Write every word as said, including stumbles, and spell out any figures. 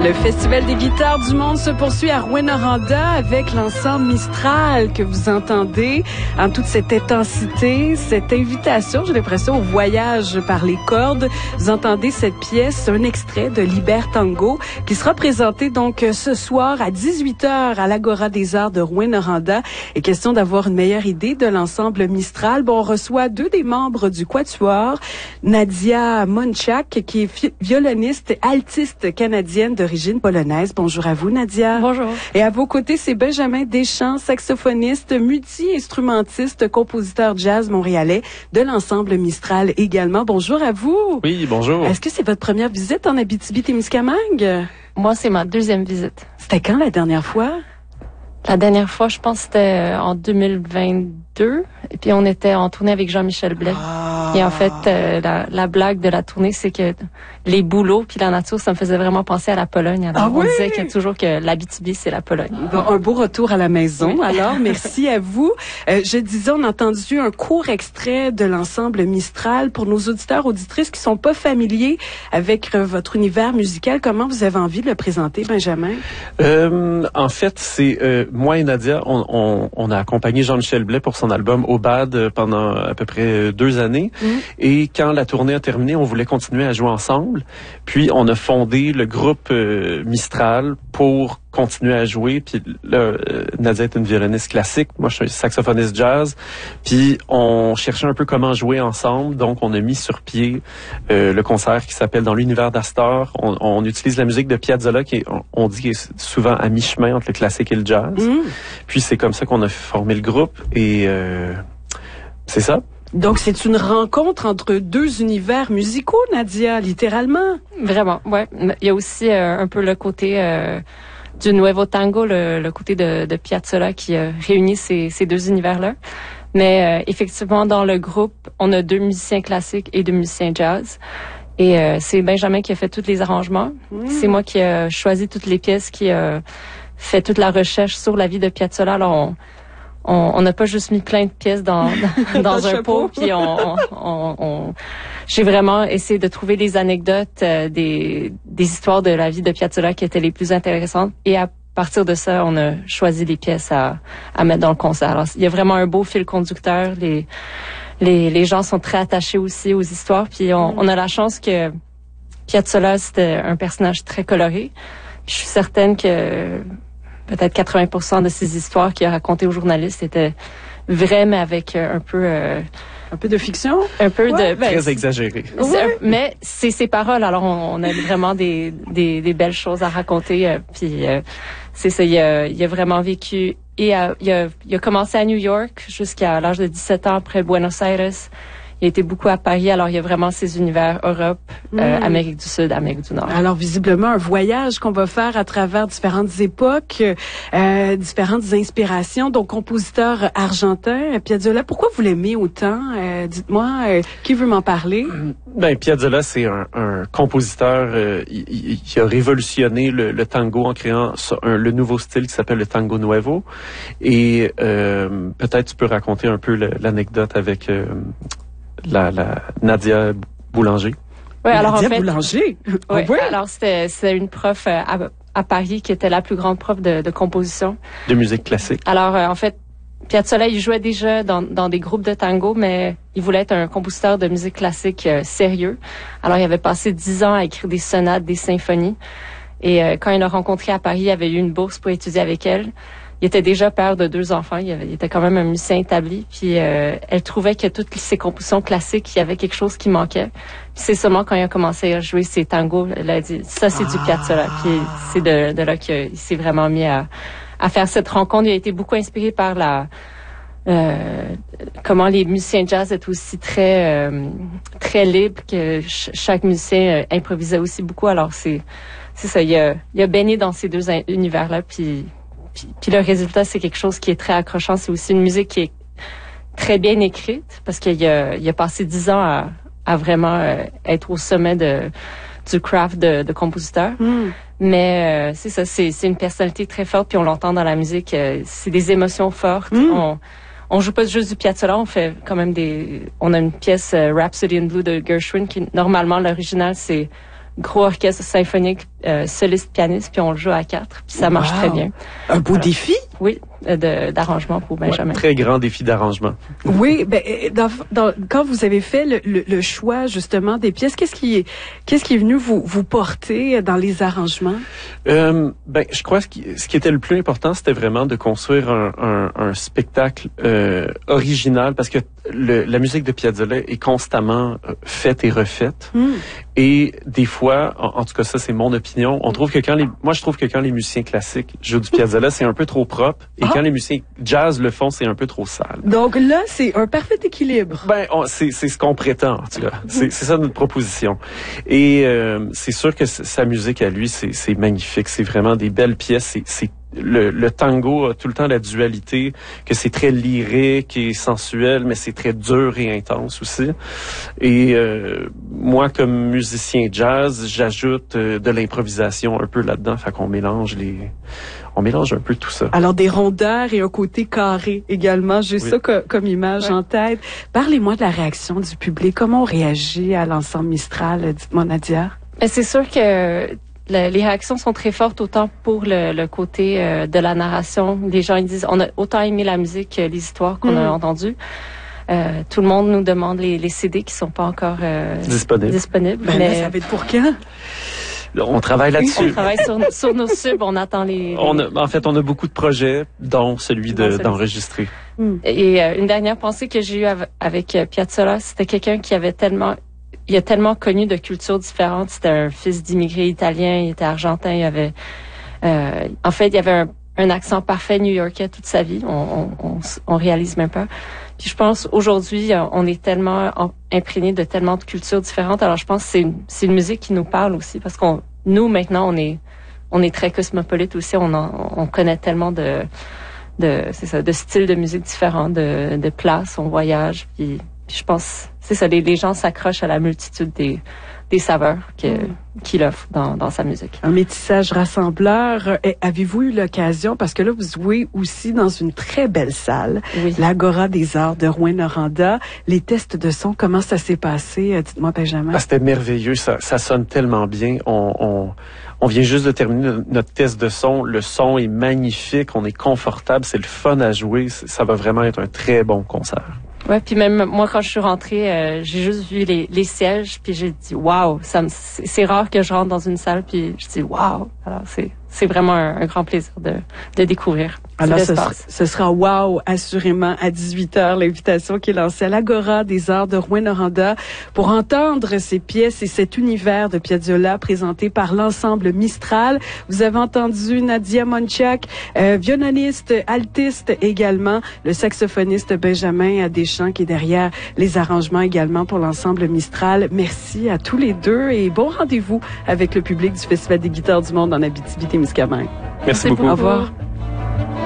Le Festival des guitares du monde se poursuit à Rouyn-Noranda avec l'ensemble Mistral que vous entendez en toute cette intensité, cette invitation, j'ai l'impression, au voyage par les cordes. Vous entendez cette pièce, un extrait de Liber Tango qui sera présenté donc ce soir à dix-huit heures à l'Agora des Arts de Rouyn-Noranda. Et question d'avoir une meilleure idée de l'ensemble Mistral, bon, on reçoit deux des membres du Quatuor, Nadia Monchak, qui est violoniste et altiste canadienne d'origine polonaise. Bonjour à vous, Nadia. Bonjour. Et à vos côtés, c'est Benjamin Deschamps, saxophoniste, multi-instrumentiste, compositeur jazz montréalais de l'ensemble Mistral également. Bonjour à vous. Oui, bonjour. Est-ce que c'est votre première visite en Abitibi-Témiscamingue? Moi, c'est ma deuxième visite. C'était quand la dernière fois? La dernière fois, je pense que c'était en deux mille vingt-deux. Et puis, on était en tournée avec Jean-Michel Blais. Ah. Et en fait, euh, la, la blague de la tournée, c'est que les bouleaux puis la nature, ça me faisait vraiment penser à la Pologne. Alors, ah on oui? disait que toujours que l'Abitibi, c'est la Pologne. Bon, un beau retour à la maison. Oui. Alors, merci à vous. Euh, je disais, on a entendu un court extrait de l'ensemble Mistral. Pour nos auditeurs, auditrices qui sont pas familiers avec euh, votre univers musical, comment vous avez envie de le présenter, Benjamin? Euh, en fait, c'est euh, moi et Nadia, on, on, on a accompagné Jean-Michel Blais pour son album Au Bad pendant à peu près deux années. Mmh. Et quand la tournée a terminé, on voulait continuer à jouer ensemble. Puis on a fondé le groupe euh, Mistral pour continuer à jouer. Puis là, euh, Nadia est une violoniste classique, moi je suis un saxophoniste jazz. Puis on cherchait un peu comment jouer ensemble, donc on a mis sur pied euh, le concert qui s'appelle Dans l'univers d'Astor. On, on utilise la musique de Piazzolla qui est, on, on dit, est souvent à mi-chemin entre le classique et le jazz. Mmh. Puis c'est comme ça qu'on a formé le groupe et euh, c'est ça. Donc, c'est une rencontre entre deux univers musicaux, Nadia, littéralement. Vraiment, ouais. Il y a aussi euh, un peu le côté euh, du Nuevo Tango, le, le côté de, de Piazzolla qui euh, réunit ces, ces deux univers-là. Mais euh, effectivement, dans le groupe, on a deux musiciens classiques et deux musiciens jazz. Et euh, c'est Benjamin qui a fait tous les arrangements. Mmh. C'est moi qui ai choisi toutes les pièces, qui a fait toute la recherche sur la vie de Piazzolla. Alors, on... On n'a pas juste mis plein de pièces dans dans, dans un pot, puis on, on, on, on j'ai vraiment essayé de trouver des anecdotes, euh, des des histoires de la vie de Piazzolla qui étaient les plus intéressantes. Et à partir de ça, on a choisi les pièces à à mettre dans le concert. Alors, il y a vraiment un beau fil conducteur. Les les les gens sont très attachés aussi aux histoires. Puis on, on a la chance que Piazzolla c'était un personnage très coloré. Puis je suis certaine que peut-être quatre-vingts pour cent de ces histoires qu'il a racontées aux journalistes étaient vraies, mais avec un peu... Euh, un peu de fiction? Un peu ouais, de... Ben, très exagéré. Ouais. Mais c'est ses paroles, alors on, on a vraiment des, des, des belles choses à raconter. Euh, puis euh, c'est ça, il a, il a vraiment vécu... Et euh, il, a, il a commencé à New York jusqu'à l'âge de dix-sept ans, après Buenos Aires. Il a été beaucoup à Paris, alors il y a vraiment ces univers Europe, mmh. euh, Amérique du Sud, Amérique du Nord. Alors visiblement un voyage qu'on va faire à travers différentes époques, euh, différentes inspirations. Donc compositeur argentin, Piazzolla, pourquoi vous l'aimez autant? Euh, dites-moi, euh, qui veut m'en parler? Ben Piazzolla, c'est un, un compositeur euh, il, il a révolutionné le, le tango en créant un, le nouveau style qui s'appelle le tango nuevo. Et euh, peut-être tu peux raconter un peu le, l'anecdote avec euh, La, la Nadia Boulanger. Oui, alors Nadia en fait, Boulanger. Oui, oui. Alors c'était c'était une prof à, à Paris qui était la plus grande prof de, de composition. De musique classique. Alors euh, en fait, Piazzolla il jouait déjà dans dans des groupes de tango, mais il voulait être un compositeur de musique classique euh, sérieux. Alors il avait passé dix ans à écrire des sonates, des symphonies. Et euh, quand il l'a rencontrée à Paris, il avait eu une bourse pour étudier avec elle. Il était déjà père de deux enfants. Il, avait, il était quand même un musicien établi. Puis euh, elle trouvait que toutes ses compositions classiques, il y avait quelque chose qui manquait. Puis c'est seulement quand il a commencé à jouer ses tangos, elle a dit ça c'est ah. du Piazzolla. Puis c'est de, de là qu'il s'est vraiment mis à, à faire cette rencontre. Il a été beaucoup inspiré par la euh, comment les musiciens jazz étaient aussi très euh, très libres, que ch- chaque musicien euh, improvisait aussi beaucoup. Alors c'est c'est ça. Il a, il a baigné dans ces deux in- univers là. Puis Puis, puis le résultat, c'est quelque chose qui est très accrochant. C'est aussi une musique qui est très bien écrite parce qu'il a, il a passé dix ans à, à vraiment euh, être au sommet de, du craft de, de compositeur. Mm. Mais euh, c'est ça, c'est, c'est une personnalité très forte. Puis on l'entend dans la musique. Euh, c'est des émotions fortes. Mm. On, on joue pas juste du Piazzolla, on fait quand même des... On a une pièce euh, Rhapsody in Blue de Gershwin qui, normalement, l'original, c'est gros orchestre symphonique, euh, soliste, pianiste, puis on le joue à quatre, puis ça marche wow. très bien. Un beau voilà. défi? Oui, de, d'arrangement pour Benjamin. Ouais, très grand défi d'arrangement. Oui, ben, dans, dans, quand vous avez fait le, le, le choix justement des pièces, qu'est-ce qui est, qu'est-ce qui est venu vous, vous porter dans les arrangements? Euh, ben, je crois que ce qui, ce qui était le plus important, c'était vraiment de construire un, un, un spectacle euh, original, parce que le, la musique de Piazzolla est constamment faite et refaite. Mm. Et des fois, en, en tout cas ça c'est mon opinion, on trouve que quand les, moi je trouve que quand les musiciens classiques jouent du Piazzolla, c'est un peu trop propre. Et ah. quand les musiciens jazz le font, c'est un peu trop sale. Donc là, c'est un parfait équilibre. Ben, on, c'est, c'est ce qu'on prétend, en tout cas. C'est, c'est ça notre proposition. Et euh, c'est sûr que sa musique à lui, c'est, c'est magnifique. C'est vraiment des belles pièces. C'est, c'est le, le tango a tout le temps la dualité, que c'est très lyrique et sensuel, mais c'est très dur et intense aussi. Et euh, moi, comme musicien jazz, j'ajoute euh, de l'improvisation un peu là-dedans. Fait qu'on mélange les... On mélange un peu tout ça. Alors, des rondeurs et un côté carré également. J'ai oui. ça co- comme image ouais. en tête. Parlez-moi de la réaction du public. Comment on réagit à l'ensemble Mistral? Dites-moi, Nadia. Mais c'est sûr que le, les réactions sont très fortes, autant pour le, le côté euh, de la narration. Les gens ils disent, on a autant aimé la musique que les histoires qu'on mmh. a entendues. Euh, tout le monde nous demande les, les C D qui sont pas encore euh, disponibles. disponibles ben mais là, ça va être pour quand? On travaille là-dessus. On travaille sur, sur nos subs, on attend les... les... On a, en fait, on a beaucoup de projets, dont celui de, celui d'enregistrer. Mm. Et euh, une dernière pensée que j'ai eue av- avec euh, Piazzolla, c'était quelqu'un qui avait tellement... Il a tellement connu de cultures différentes. C'était un fils d'immigrés italiens, il était argentin, il avait... Euh, en fait, il y avait un, un accent parfait new-yorkais toute sa vie. On, on, on, on réalise même pas. Puis je pense, aujourd'hui, on est tellement imprégné de tellement de cultures différentes. Alors, je pense que c'est une, c'est une musique qui nous parle aussi, parce qu'on, nous, maintenant, on est, on est très cosmopolite aussi. On en, on connaît tellement de, de, c'est ça, de styles de musique différents, de, de places, on voyage. Puis, puis je pense, c'est ça, les, les gens s'accrochent à la multitude des, des saveurs que, mm. qu'il offre dans, dans sa musique. Un métissage rassembleur. Et avez-vous eu l'occasion, parce que là, vous jouez aussi dans une très belle salle, oui. l'Agora des Arts de Rouyn-Noranda. Les tests de son, comment ça s'est passé? Dites-moi, Benjamin. Ah, c'était merveilleux. Ça, ça sonne tellement bien. On, on, on vient juste de terminer notre test de son. Le son est magnifique. On est confortable. C'est le fun à jouer. Ça va vraiment être un très bon concert. Ouais, puis même moi quand je suis rentrée, euh, j'ai juste vu les, les sièges, puis j'ai dit waouh, ça me, c'est, c'est rare que je rentre dans une salle, puis je dis waouh. Alors c'est c'est vraiment un, un grand plaisir de de découvrir. Alors ce sera, ce sera wow assurément à dix-huit heures, l'invitation qui est lancée à l'Agora des Arts de Rouyn-Noranda pour entendre ces pièces et cet univers de Piazzolla présenté par l'ensemble Mistral. Vous avez entendu Nadia Monchak, euh, violoniste, altiste également, le saxophoniste Benjamin Deschamps qui est derrière les arrangements également pour l'ensemble Mistral. Merci à tous les deux et bon rendez-vous avec le public du Festival des guitares du monde en Abitibi-Témiscamingue. Merci, Merci beaucoup. Au revoir.